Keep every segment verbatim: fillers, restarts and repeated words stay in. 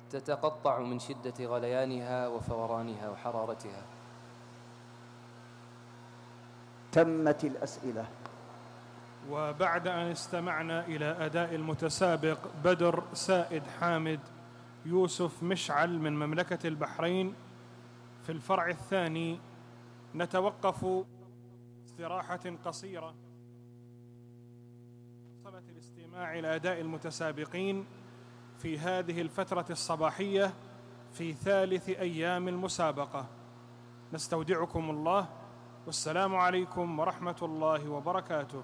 تتقطع من شدة غليانها وفورانها وحرارتها. تمت الأسئلة. وبعد أن استمعنا إلى أداء المتسابق بدر سائد حامد يوسف مشعل من مملكة البحرين في الفرع الثاني، نتوقف استراحة قصيرة صلة الاستماع إلى أداء المتسابقين في هذه الفترة الصباحية في ثالث أيام المسابقة. نستودعكم الله، والسلام عليكم ورحمة الله وبركاته.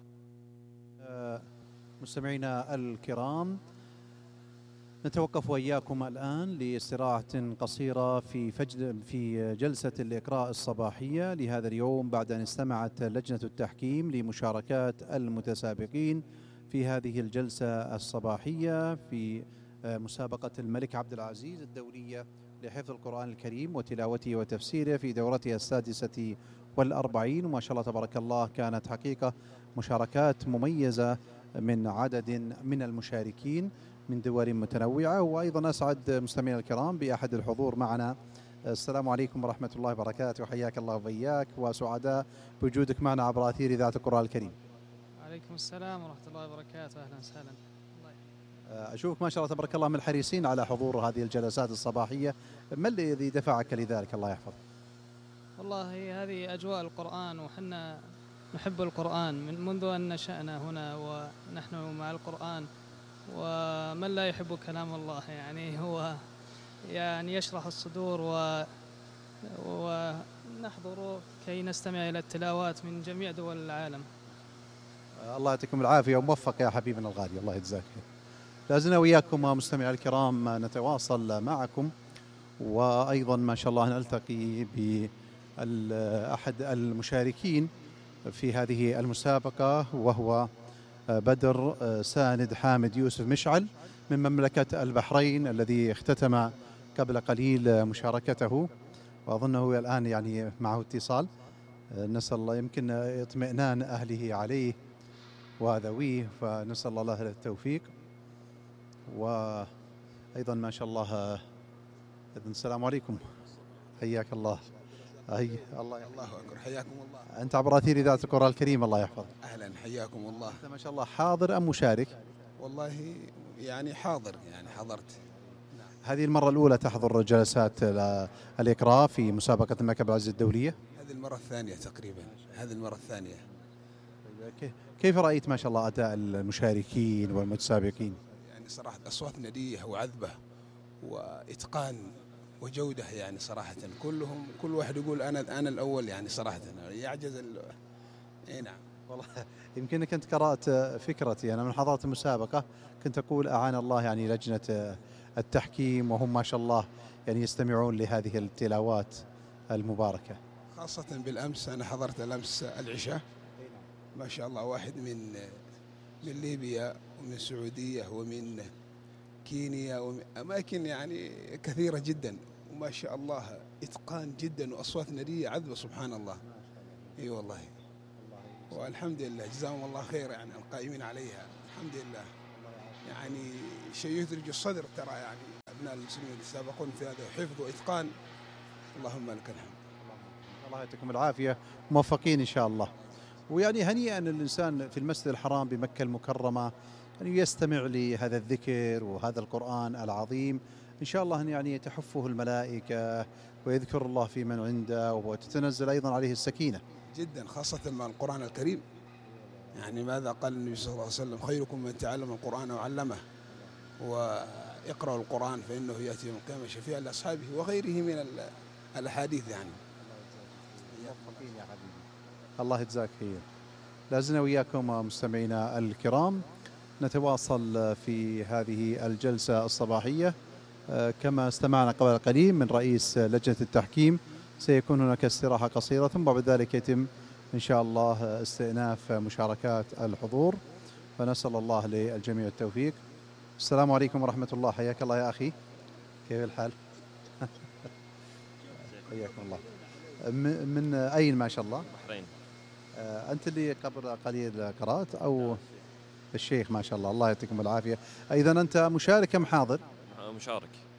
مستمعينا الكرام، نتوقف وإياكم الآن لاستراحة قصيرة في فجل في جلسة الإقراء الصباحية لهذا اليوم، بعد أن استمعت لجنة التحكيم لمشاركات المتسابقين في هذه الجلسة الصباحية في مسابقة الملك عبد العزيز الدولية لحفظ القرآن الكريم وتلاوته وتفسيره في دورتها السادسة والأربعين. وما شاء الله تبارك الله، كانت حقيقة مشاركات مميزة من عدد من المشاركين من دول متنوعة. وأيضا أسعد مستمعينا الكرام بأحد الحضور معنا. السلام عليكم ورحمة الله وبركاته، وحياك الله وبياك، وسعداء بوجودك معنا عبر أثير إذاعة القرآن الكريم. وعليكم السلام ورحمة الله وبركاته، أهلا وسهلا. أشوفك ما شاء الله تبارك الله من الحريصين على حضور هذه الجلسات الصباحية، ما الذي دفعك لذلك؟ الله يحفظ. والله هذه أجواء القرآن، وحنا نحب القرآن من منذ أن نشأنا هنا ونحن مع القرآن، ومن لا يحب كلام الله يعني هو يعني يشرح الصدور، و ونحضر كي نستمع إلى التلاوات من جميع دول العالم. الله يعطيكم العافية وموفق يا حبيبنا الغالي، الله يجزاك خير. لازلنا وياكم مستمعي الكرام نتواصل معكم، وأيضا ما شاء الله نلتقي بأحد المشاركين في هذه المسابقة، وهو بدر ساند حامد يوسف مشعل من مملكة البحرين، الذي اختتم قبل قليل مشاركته، وأظنه الآن يعني معه اتصال. نسأل الله يمكن اطمئنان أهله عليه وذويه، فنسأل الله له التوفيق. وأيضا ما شاء الله، إذن السلام عليكم، حياك الله. هي الله الله أكبر، حياكم الله. أنت عبر أثير إذاعة القرآن الكريم، الله يحفظ. أهلا، حياكم الله. أنت ما شاء الله حاضر أم مشارك؟ والله يعني حاضر، يعني حضرت. هذه المرة الأولى تحضر جلسات الإقراء في مسابقة الملك عبد العزيز الدولية؟ هذه المرة الثانية تقريبا، هذه المرة الثانية. كيف رأيت ما شاء الله أداء المشاركين والمتسابقين؟ يعني صراحة أصوات ندية وعذبة وإتقان وجودة، يعني صراحة كلهم كل واحد يقول أنا أنا الأول، يعني صراحة يعجز ال... إيه نعم والله. يمكنك أنت قرأت فكرتي، أنا من حضرت المسابقة كنت أقول أعان الله يعني لجنة التحكيم، وهم ما شاء الله يعني يستمعون لهذه التلاوات المباركة. خاصة بالأمس، أنا حضرت الأمس العشاء، ما شاء الله، واحد من من ليبيا ومن السعودية ومن كينيا ومن أماكن يعني كثيرة جدا، وما شاء الله إتقان جدا وأصوات ندية عذبة، سبحان الله. اي والله، والحمد لله، جزاهم الله خير يعني القائمين عليها، الحمد لله. يعني شيء يثلج الصدر، ترى يعني أبناء المسلمين يتسابقون في هذا حفظ وإتقان، اللهم لك الحمد. الله يعطيكم العافية، موفقين إن شاء الله. ويعني هنيئا الإنسان في المسجد الحرام بمكة المكرمة يعني يستمع لهذا الذكر وهذا القرآن العظيم، إن شاء الله أن يعني تحفه الملائكة ويذكر الله في من عنده، وتتنزل أيضا عليه السكينة جدا، خاصة مع القرآن الكريم. يعني ماذا قال النبي صلى الله عليه وسلم؟ خيركم من تعلم القرآن وعلمه، ويقرأ القرآن فإنه يأتي يوم القيامة شفيعا لأصحابه، وغيره من الأحاديث. يعني موفقين يا حبيبي، الله يجزاك خير. لازلنا وياكم مستمعينا الكرام نتواصل في هذه الجلسة الصباحية. كما استمعنا قبل قليل من رئيس لجنة التحكيم، سيكون هناك استراحة قصيرة، ثم بعد ذلك يتم إن شاء الله استئناف مشاركات الحضور، فنسأل الله للجميع التوفيق. السلام عليكم ورحمة الله، حياك الله يا أخي، كيف الحال؟ حياكم الله. من أين ما شاء الله؟ البحرين. أنت اللي قبل قليل قرأت أو الشيخ؟ ما شاء الله، الله يعطيكم العافية. إذا أنت مشارك أم حاضر؟ مشارك.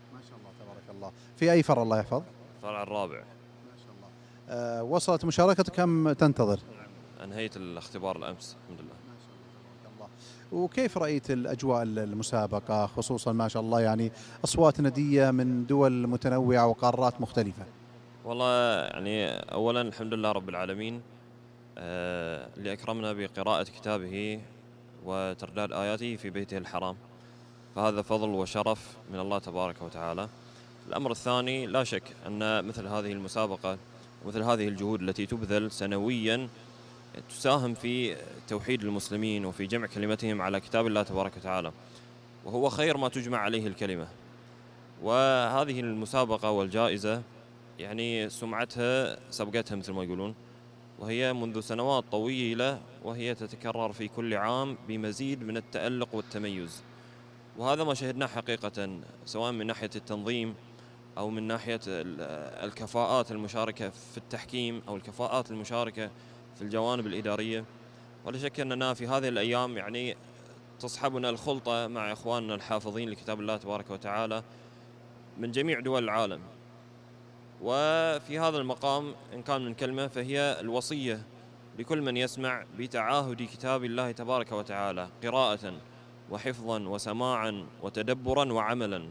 الله. في أي فرع الله يحفظ؟ الفرع الرابع. ما شاء الله. أه وصلت مشاركتك كم تنتظر؟ أنهيت الاختبار الأمس الحمد لله. وكيف رأيت الأجواء المسابقة خصوصا ما شاء الله يعني أصوات ندية من دول متنوعة وقارات مختلفة؟ والله يعني أولا الحمد لله رب العالمين آه اللي أكرمنا بقراءة كتابه وترداد آياته في بيته الحرام، فهذا فضل وشرف من الله تبارك وتعالى. الأمر الثاني لا شك أن مثل هذه المسابقة ومثل هذه الجهود التي تبذل سنويا تساهم في توحيد المسلمين وفي جمع كلمتهم على كتاب الله تبارك وتعالى، وهو خير ما تجمع عليه الكلمة. وهذه المسابقة والجائزة يعني سمعتها سبقتها مثل ما يقولون، وهي منذ سنوات طويلة وهي تتكرر في كل عام بمزيد من التألق والتميز، وهذا ما شهدناه حقيقة سواء من ناحية التنظيم أو من ناحية الكفاءات المشاركة في التحكيم أو الكفاءات المشاركة في الجوانب الإدارية. ولا شك أننا في هذه الأيام يعني تصحبنا الخلطة مع إخواننا الحافظين لكتاب الله تبارك وتعالى من جميع دول العالم. وفي هذا المقام إن كان من كلمة فهي الوصية لكل من يسمع بتعاهد كتاب الله تبارك وتعالى قراءة وحفظا وسماعا وتدبرا وعملا.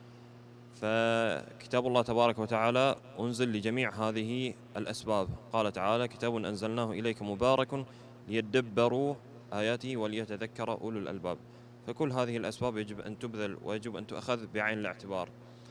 فكتاب الله تبارك وتعالى أنزل لجميع هذه الأسباب. قال تعالى: كتاب أنزلناه إليكم مبارك ليدبروا آياته وليتذكر أولو الألباب. فكل هذه الأسباب يجب أن تبذل ويجب أن تؤخذ بعين الاعتبار.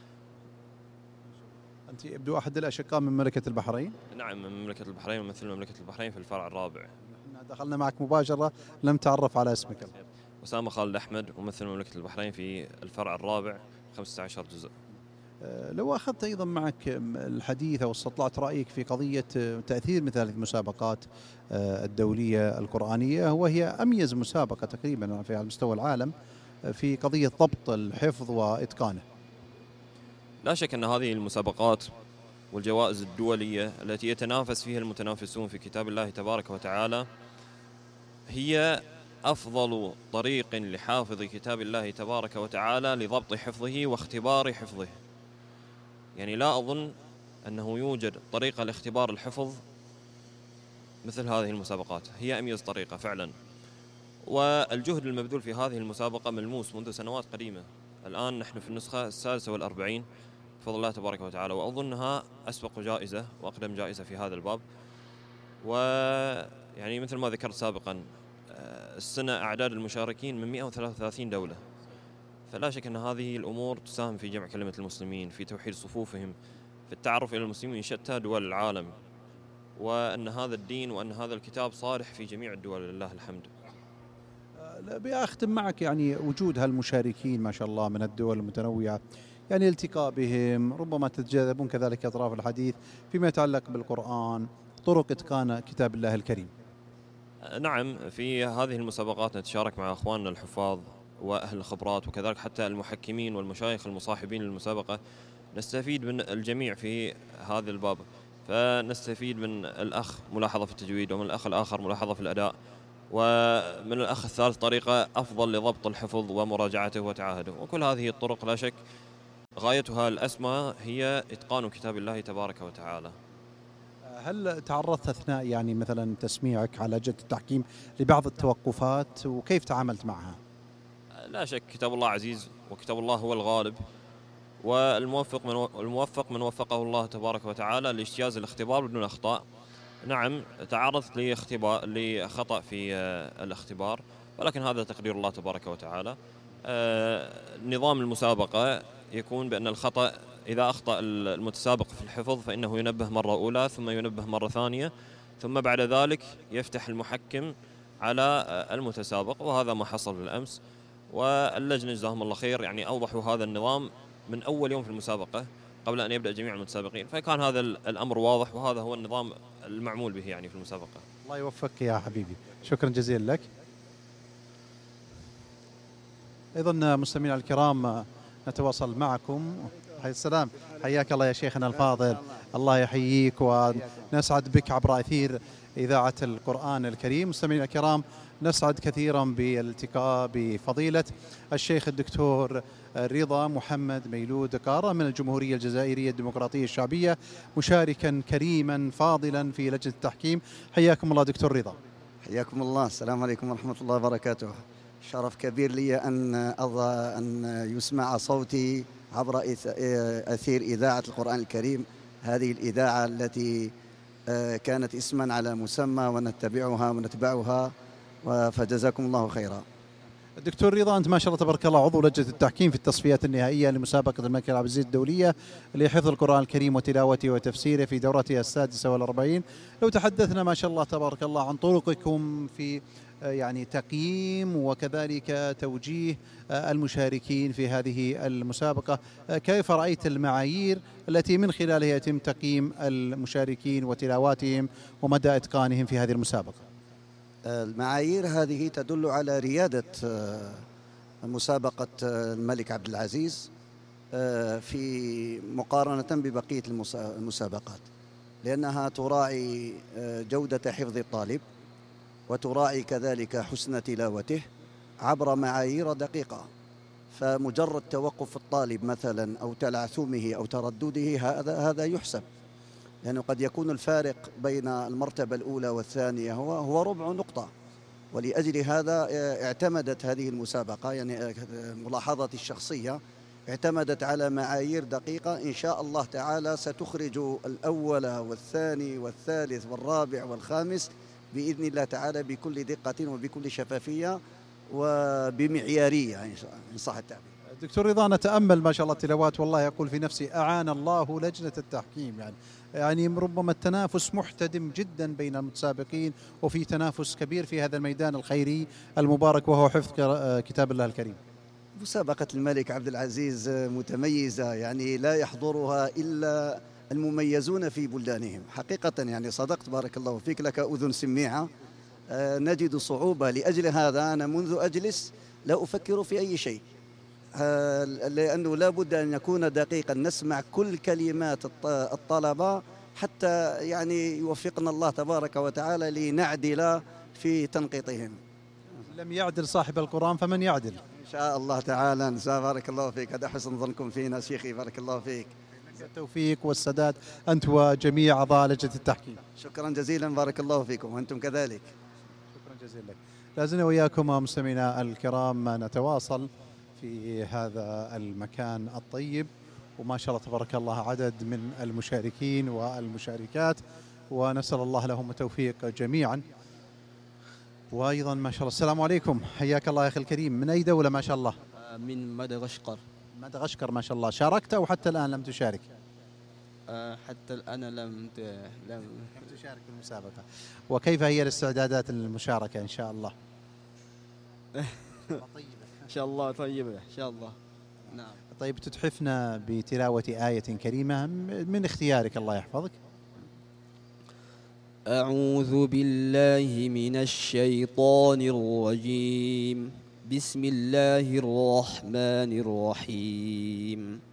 أنت يبدو أحد الأشقاء من مملكة البحرين؟ نعم، من مملكة البحرين وممثل مملكة البحرين في الفرع الرابع. دخلنا معك مباشرة لم تعرف على اسمك. أسامة خالد أحمد، ممثل مملكة البحرين في الفرع الرابع، خمسة عشر جزء. لو أخذت أيضا معك الحديث أو استطلعت رأيك في قضية تأثير مثل هذه المسابقات الدولية القرآنية، وهي أميز مسابقة تقريبا في على مستوى العالم في قضية ضبط الحفظ وإتقانه. لا شك أن هذه المسابقات والجوائز الدولية التي يتنافس فيها المتنافسون في كتاب الله تبارك وتعالى هي أفضل طريق لحافظ كتاب الله تبارك وتعالى لضبط حفظه واختبار حفظه. يعني لا أظن أنه يوجد طريقة لاختبار الحفظ مثل هذه المسابقات، هي أميز طريقة فعلا. والجهد المبذول في هذه المسابقة ملموس منذ سنوات قديمة. الآن نحن في النسخة السادسة والأربعين بفضل الله تبارك وتعالى، وأظنها أسبق جائزة وأقدم جائزة في هذا الباب. ويعني مثل ما ذكرت سابقا السنة أعداد المشاركين من مئة وثلاثة وثلاثين دولة، فلا شك أن هذه الأمور تساهم في جمع كلمة المسلمين، في توحيد صفوفهم، في التعرف إلى المسلمين من شتى دول العالم، وأن هذا الدين وأن هذا الكتاب صالح في جميع الدول لله الحمد. بأختم معك يعني وجود هالمشاركين ما شاء الله من الدول المتنوعة، يعني الالتقاء بهم ربما تتجاذبون كذلك أطراف الحديث فيما يتعلق بالقرآن، طرق إتقان كتاب الله الكريم. نعم، في هذه المسابقات نتشارك مع أخواننا الحفاظ وأهل الخبرات، وكذلك حتى المحكمين والمشايخ المصاحبين للمسابقة. نستفيد من الجميع في هذا الباب، فنستفيد من الأخ ملاحظة في التجويد، ومن الأخ الآخر ملاحظة في الأداء، ومن الأخ الثالث طريقة أفضل لضبط الحفظ ومراجعته وتعاهده. وكل هذه الطرق لا شك غايتها الأسمى هي إتقان كتاب الله تبارك وتعالى. هل تعرضت أثناء يعني مثلا تسميعك على لجنة التحكيم لبعض التوقفات وكيف تعاملت معها؟ لا شك كتاب الله عزيز، وكتاب الله هو الغالب، والموفق من الموفق من وفقه الله تبارك وتعالى لاجتياز الاختبار بدون أخطاء. نعم تعرضت لاختبار لخطأ في الاختبار، ولكن هذا تقدير الله تبارك وتعالى. نظام المسابقة يكون بأن الخطأ إذا أخطأ المتسابق في الحفظ فإنه ينبه مرة أولى، ثم ينبه مرة ثانية، ثم بعد ذلك يفتح المحكم على المتسابق، وهذا ما حصل بالأمس. واللجنة جزاهم الله خير يعني أوضحوا هذا النظام من أول يوم في المسابقة قبل أن يبدأ جميع المتسابقين، فكان هذا الأمر واضح، وهذا هو النظام المعمول به يعني في المسابقة. الله يوفقك يا حبيبي، شكرا جزيلا لك. أيضا مستمعينا الكرام نتواصل معكم. حي السلام، حياك الله يا شيخنا الفاضل، الله يحييك ونسعد بك عبر أثير إذاعة القرآن الكريم. مستمعينا الكرام نسعد كثيرا بالالتقاء بفضيلة الشيخ الدكتور رضا محمد ميلود قارة من الجمهورية الجزائرية الديمقراطية الشعبية، مشاركا كريما فاضلا في لجنة التحكيم. حياكم الله دكتور رضا. حياكم الله. السلام عليكم ورحمة الله وبركاته. شرف كبير لي أن أضع أن يسمع صوتي عبر أثير إذاعة القرآن الكريم، هذه الإذاعة التي كانت اسما على مسمى ونتبعها ونتبعها، فجزاكم الله خيرا. الدكتور رضا، أنت ما شاء الله تبارك الله عضو لجنة التحكيم في التصفيات النهائية لمسابقة الملك عبد العزيز الدولية لحفظ القرآن الكريم وتلاوته وتفسيره في دورتها السادسة والأربعين. لو تحدثنا ما شاء الله تبارك الله عن طرقكم في يعني تقييم وكذلك توجيه المشاركين في هذه المسابقة، كيف رأيت المعايير التي من خلالها يتم تقييم المشاركين وتلاواتهم ومدى إتقانهم في هذه المسابقة؟ المعايير هذه تدل على ريادة مسابقة الملك عبد العزيز في مقارنة ببقية المسابقات، لأنها تراعي جودة حفظ الطالب وتراعي كذلك حسن تلاوته عبر معايير دقيقة. فمجرد توقف الطالب مثلا أو تلعثمه أو تردده هذا هذا يحسب، لأنه قد يكون الفارق بين المرتبة الأولى والثانية هو هو ربع نقطة. ولأجل هذا اعتمدت هذه المسابقة، يعني ملاحظتي الشخصية اعتمدت على معايير دقيقة إن شاء الله تعالى ستخرج الأول والثاني والثالث والرابع والخامس بإذن الله تعالى بكل دقة وبكل شفافية وبمعيارية إن صح التعبير. دكتور رضا، نتأمل ما شاء الله التلاوات، والله أقول في نفسي أعان الله لجنة التحكيم. يعني يعني ربما التنافس محتدم جدا بين المتسابقين، وفي تنافس كبير في هذا الميدان الخيري المبارك وهو حفظ كتاب الله الكريم. مسابقة الملك عبد العزيز متميزة، يعني لا يحضرها إلا المميزون في بلدانهم حقيقة. يعني صدقت بارك الله فيك، لك أذن سميعة. نجد صعوبة، لأجل هذا أنا منذ أجلس لا أفكر في أي شيء، لأنه لا بد أن يكون دقيقا، نسمع كل كلمات الطلبة حتى يعني يوفقنا الله تبارك وتعالى لنعدل في تنقيطهم. لم يعدل صاحب القرآن فمن يعدل إن شاء الله تعالى. بارك الله فيك، هذا حسن ظنكم فينا شيخي، بارك الله فيك. التوفيق والسداد أنت وجميع أعضاء لجنة التحكيم. شكرا جزيلا، بارك الله فيكم، وأنتم كذلك. شكرا جزيلا لك. لازلنا وإياكم مستمعينا الكرام نتواصل في هذا المكان الطيب، وما شاء الله تبارك الله عدد من المشاركين والمشاركات، ونسأل الله لهم التوفيق جميعا. وأيضا ما شاء الله، السلام عليكم، حياك الله يا أخي الكريم. من أي دولة ما شاء الله؟ من مدغشقر. مدغشقر ما شاء الله. شاركت أو حتى الآن لم تشارك؟ حتى الآن لم لم تشارك في المسابقة. وكيف هي الاستعدادات للمشاركة إن شاء الله؟ طيبة إن شاء الله، طيبة إن شاء الله. نعم. طيب، تتحفنا بتلاوة آية كريمة من اختيارك، الله يحفظك. أعوذ بالله من الشيطان الرجيم، بسم الله الرحمن الرحيم.